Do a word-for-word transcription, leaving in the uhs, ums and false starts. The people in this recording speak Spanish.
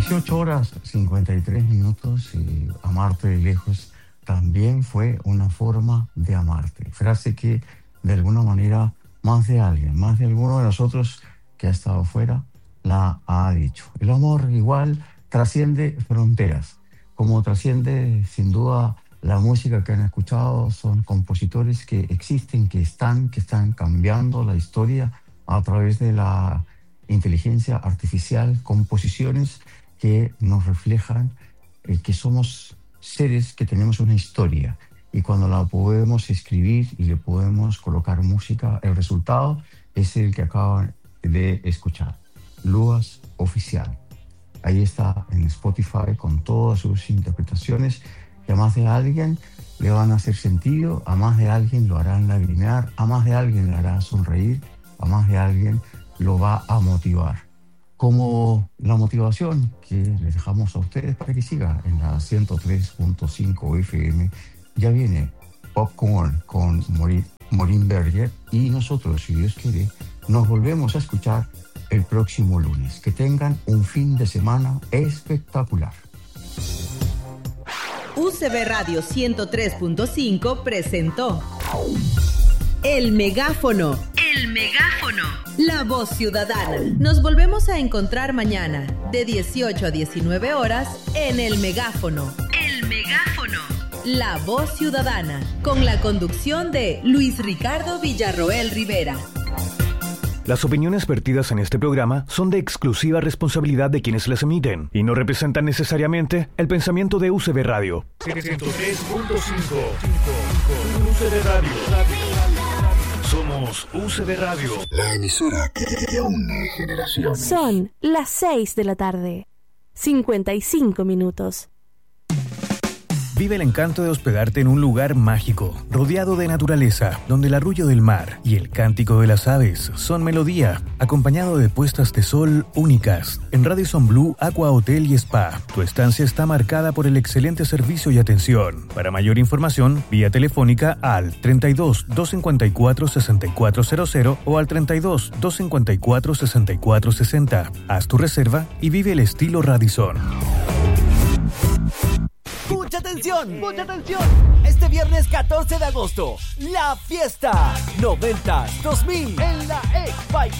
dieciocho horas cincuenta y tres minutos y amarte de lejos también fue una forma de amarte. Frase que de alguna manera más de alguien, más de alguno de nosotros que ha estado fuera, la ha dicho. El amor igual trasciende fronteras, como trasciende sin duda la música que han escuchado. Son compositores que existen, que están, que están cambiando la historia a través de la inteligencia artificial, composiciones que nos reflejan eh, que somos seres que tenemos una historia, y cuando la podemos escribir y le podemos colocar música, el resultado es el que acaban de escuchar, Luas Oficial. Ahí está en Spotify con todas sus interpretaciones que a más de alguien le van a hacer sentido, a más de alguien lo harán lagrimear, a más de alguien le hará sonreír, a más de alguien lo va a motivar. Como la motivación que les dejamos a ustedes para que siga en la ciento tres punto cinco F M, ya viene Popcorn con Maureen Berger, y nosotros, si Dios quiere, nos volvemos a escuchar el próximo lunes. Que tengan un fin de semana espectacular. U C B Radio ciento tres punto cinco presentó El Megáfono. El Megáfono. La voz ciudadana. Nos volvemos a encontrar mañana de dieciocho a diecinueve horas en El Megáfono. El Megáfono. La voz ciudadana. Con la conducción de Luis Ricardo Villarroel Rivera. Las opiniones vertidas en este programa son de exclusiva responsabilidad de quienes las emiten y no representan necesariamente el pensamiento de U C B Radio. ciento tres punto cinco U C B Radio. Somos U C B Radio, la emisora que une generaciones. Son las seis de la tarde, cincuenta y cinco minutos. Vive el encanto de hospedarte en un lugar mágico, rodeado de naturaleza, donde el arrullo del mar y el cántico de las aves son melodía, acompañado de puestas de sol únicas. En Radisson Blu Aqua Hotel y Spa, tu estancia está marcada por el excelente servicio y atención. Para mayor información, vía telefónica al treinta y dos, doscientos cincuenta y cuatro, sesenta y cuatro cero cero o al treinta y dos, doscientos cincuenta y cuatro, sesenta y cuatro sesenta. Haz tu reserva y vive el estilo Radisson. ¡Mucha atención! ¡Mucha atención! Este viernes catorce de agosto, la fiesta noventas dos mil en la X-Bike.